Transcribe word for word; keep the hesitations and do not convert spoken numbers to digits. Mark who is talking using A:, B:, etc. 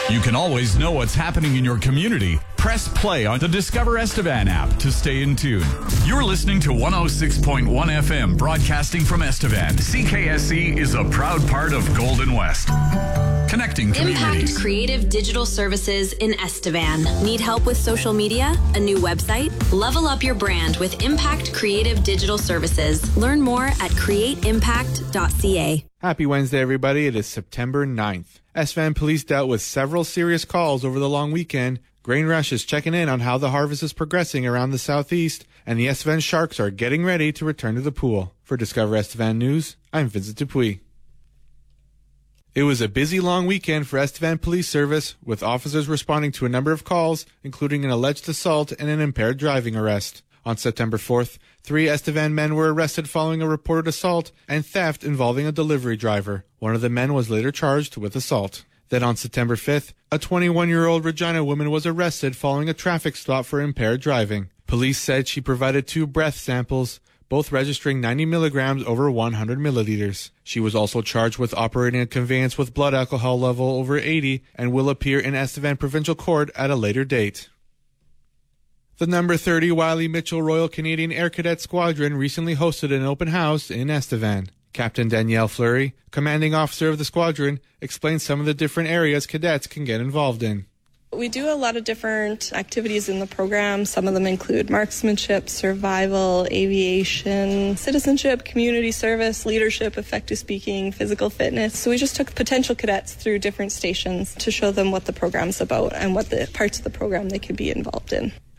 A: You can always know what's happening in your community. Press play on the Discover Estevan app to stay in tune. You're listening to one oh six point one F M, broadcasting from Estevan. C K S E is a proud part of Golden West. Connecting communities.
B: Impact Creative Digital Services in Estevan. Need help with social media? A new website? Level up your brand with Impact Creative Digital Services. Learn more at create impact dot c a.
C: Happy Wednesday, everybody. It is September ninth. Estevan police dealt with several serious calls over the long weekend. Grain Rush is checking in on how the harvest is progressing around the southeast, and the Estevan Sharks are getting ready to return to the pool. For Discover Estevan News, I'm Vincent Dupuis. It was a busy long weekend for Estevan Police Service, with officers responding to a number of calls, including an alleged assault and an impaired driving arrest. On September fourth, three Estevan men were arrested following a reported assault and theft involving a delivery driver. One of the men was later charged with assault. Then on September fifth, a twenty-one-year-old Regina woman was arrested following a traffic stop for impaired driving. Police said she provided two breath samples, both registering ninety milligrams over one hundred milliliters. She was also charged with operating a conveyance with blood alcohol level over eighty and will appear in Estevan Provincial Court at a later date. The number thirty Wiley Mitchell Royal Canadian Air Cadet Squadron recently hosted an open house in Estevan. Captain Danielle Fleury, commanding officer of the squadron, explained some of the different areas cadets can get involved in.
D: We do a lot of different activities in the program. Some of them include marksmanship, survival, aviation, citizenship, community service, leadership, effective speaking, physical fitness. So we just took potential cadets through different stations to show them what the program's about and what the parts of the program they could be involved in.